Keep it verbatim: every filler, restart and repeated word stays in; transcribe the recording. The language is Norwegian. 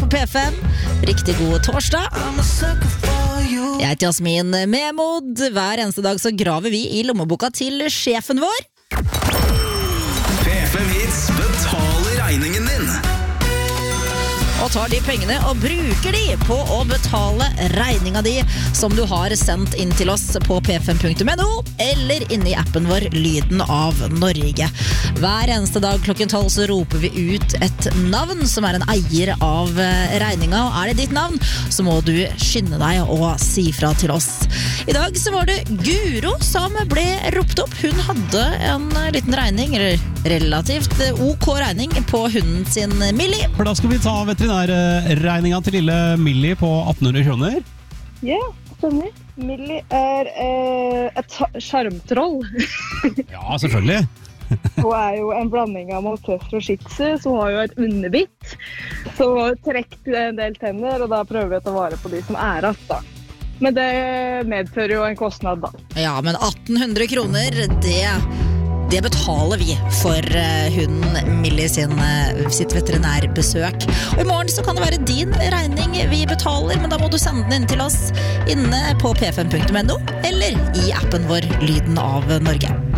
på P fem. Riktig god torsdag. Jeg heter Jasmin Memod. Hver eneste dag så graver vi i lommeboka til sjefen vår. P fem Hits betaler regningen din. Og tar de pengene og bruker de på å betale regninga di som du har sendt inn til oss på p fem punktum no eller inne i appen vår Lyden av Norge. Hver eneste dag klokken tolv så roper vi ut et navn som er en eier av regninga, og er det ditt navn så må du skynde deg og si fra til oss. I dag så var det Guro som ble ropt opp. Hun hadde en liten regning, eller relativt ok regning på hunden sin Millie. For da skal vi ta veterinærregninga til lille Millie på atten hundre kroner. Ja, stemmer. Millie er eh, et sjarmtroll. Ja, selvfølgelig. Hun er jo en blanding av Maltese og Shih Tzu, så hun har jo et underbitt. Så hun har trekt en del tenner, og da prøver vi å ta vare på de som er att da. Men det medfører jo en kostnad da. Ja, men atten hundre kroner, det, det betaler vi for hunden Millie sin, sitt veterinærbesøk. Og i morgen så kan det være din regning vi betaler, men da må du sende den inn til oss inne på p fem punktum no eller i appen vår Lyden av Norge.